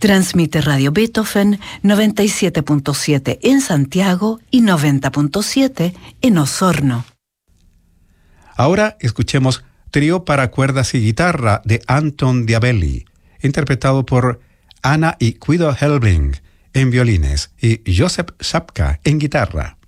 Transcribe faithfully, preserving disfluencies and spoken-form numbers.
Transmite Radio Beethoven noventa y siete punto siete en Santiago y noventa punto siete en Osorno. Ahora escuchemos Trío para cuerdas y guitarra de Anton Diabelli, interpretado por Anna y Guido Helbring en violines y Joseph Szapka en guitarra.